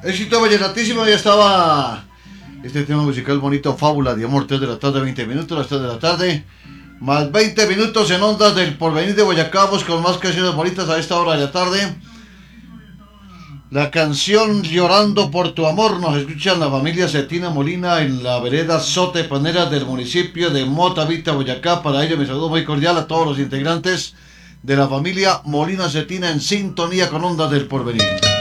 Éxito vallenatísimo, ya estaba este tema musical bonito, Fábula de Amor, 3 de la tarde, 20 minutos, las 3 de la tarde, más 20 minutos en Ondas del Porvenir de Boyacá, con más canciones bonitas a esta hora de la tarde. La canción Llorando por tu amor nos escuchan la familia Cetina Molina en la vereda Sote Paneras del municipio de Motavita, Boyacá. Para ello me saludo muy cordial a todos los integrantes de la familia Molina Cetina en sintonía con Ondas del Porvenir.